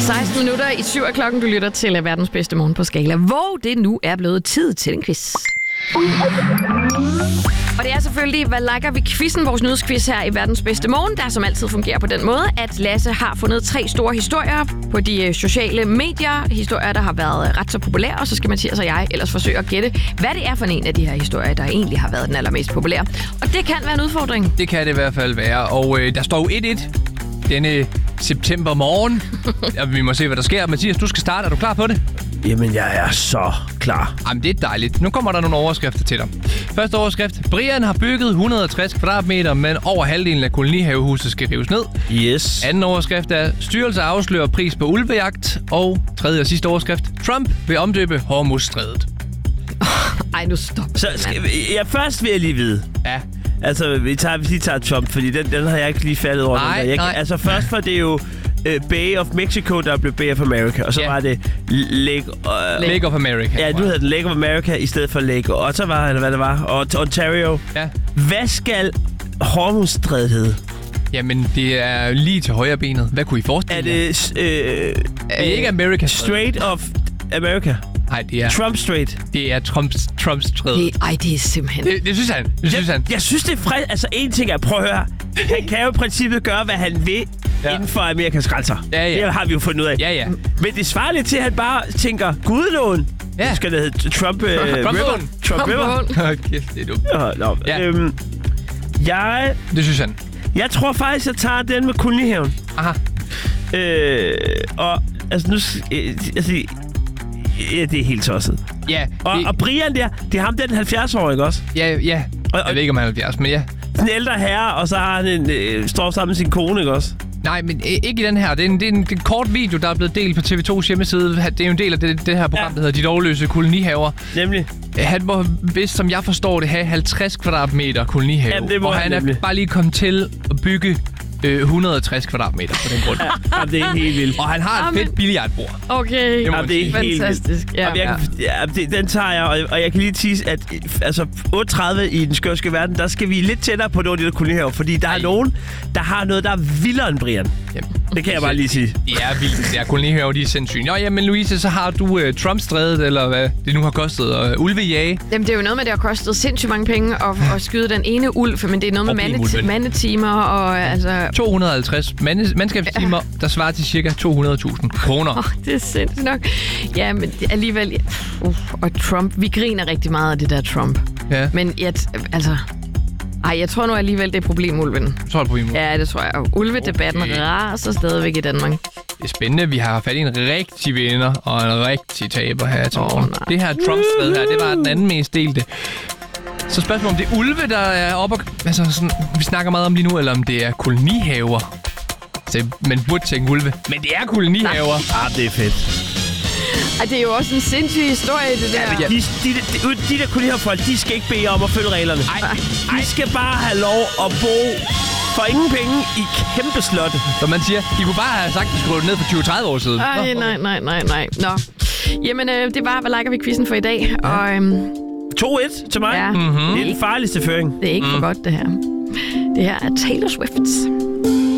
16 minutter i 7 af klokken. Du lytter til verdens bedste morgen på Skala, hvor det nu er blevet tid til en quiz. Og det er selvfølgelig, hvad liker vi quizzen, vores nyhedsquiz her i verdens bedste morgen, der som altid fungerer på den måde, at Lasse har fundet 3 store historier på de sociale medier. Historier, der har været ret så populære, og så skal Mathias og jeg ellers forsøge at gætte, hvad det er for en af de her historier, der egentlig har været den allermest populære. Og det kan være en udfordring. Det kan det i hvert fald være, og der står jo 1-1 denne september morgen. Og vi må se, hvad der sker. Mathias, du skal starte. Er du klar på det? Jamen, jeg er så klar. Jamen, det er dejligt. Nu kommer der nogle overskrifter til dig. Første overskrift. Brian har bygget 160 kvadratmeter, men over halvdelen af kolonihavehuset skal rives ned. Yes. Anden overskrift er, styrelse afslører pris på ulvejagt. Og tredje og sidste overskrift. Trump vil omdøbe Hormuzstrædet. Ej, nu stop. Så først vil jeg lige vide. Ja. Altså, vi tager Trump, fordi den har jeg ikke lige faldet over. Nej. Altså, først var det jo Bay of Mexico, der blev Bay of America. Og så var det Lake of America. Ja, nu hedder den Lake of America i stedet for Lake Ottawa, eller hvad det var. Og Ontario. Ja. Hvad skal Hormuzstrædet hedde? Jamen, det er lige til højre benet. Hvad kunne I forestille jer? Det er ikke America. Strait of America. Nej, det er... Trump Strait. Det er Trumps stræde. Det er simpelthen... Det synes han. Jeg synes, det er frisk. Altså, en ting er, prøv at høre. Han kan jo i princippet gøre, hvad han vil inden for Amerikas grænser. Ja. Det har vi jo fundet ud af. Ja. Men det svarer lidt til, at han bare tænker, Gudlån. Ja. Skal det hedde Trump River? Trump River? Kæft, det er dumt. Ja. Det synes han. Jeg tror faktisk, jeg tager den med kolonihaven. Aha. Og altså nu... Ja, det er helt tosset. Ja. Og Brian der, det er ham, der er den 70-årige, også? Ja. Jeg ved ikke, om han er 70, men ja. Den ældre herre, og så har han står sammen med sin kone, ikke også? Nej, men ikke i den her. Det er en kort video, der er blevet delt på TV2's hjemmeside. Det er jo en del af det her program, der hedder De Lovløse Kolonihaver. Nemlig. Han må, hvis som jeg forstår det, have 50 kvadratmeter kolonihave. Jamen, det må og han er bare lige kommet til at bygge 160 kvadratmeter på den grund. Ja, det er helt vildt. Og han har et fedt billiardbord. Okay. Ja, det er helt fantastisk. Den tager jeg, og jeg kan lige tease, at altså 8:30 i den skørske verden, der skal vi lidt tættere på noget af det kolonihaver, fordi der er nogen, der har noget, der er vildere end Brian. Jamen, det kan jeg bare lige sige. Det er vildt. Det er kolonihaver, de er sindssyge. Nå, jamen Louise, så har du Trump-strædet, eller hvad det nu har kostet, og ulvejage. Jamen, det er jo noget med, det har kostet sindssygt mange penge at skyde den ene ulv, men det er noget med mandetimer og altså... 250 mandskabstimer, der svarer til cirka 200.000 kroner. Det er sindssygt nok. Ja, men alligevel... og Trump, vi griner rigtig meget af det der Trump. Ja. Men jeg tror nu alligevel, det er problemulven. Så er det problemulven. Ja, det tror jeg. Og ulvedebatten raser stadigvæk i Danmark. Det er spændende. Vi har fat i en rigtig vinder og en rigtig taber her til morgen. Det her Trump-stræd her, det var den anden mest delte. Så spørgsmålet om det er ulve, der er oppe og... Altså sådan, vi snakker meget om lige nu, eller om det er kolonihaver. Så man burde tænke ulve, men det er kolonihaver. Det er fedt. Det er jo også en sindssyg historie, det der. Ja, de der kolonihavefolk, de skal ikke bede om at følge reglerne. De skal bare have lov at bo for ingen penge i kæmpe slotte. Som man siger, de kunne bare have sagt, at de skulle ned for 20-30 år siden. Nej. Nå. Jamen, det var, hvad liker vi quizzen for i dag. Og 2-1 til mig. Ja. Det er den farligste føring. Det er ikke for godt, det her. Det her er Taylor Swift.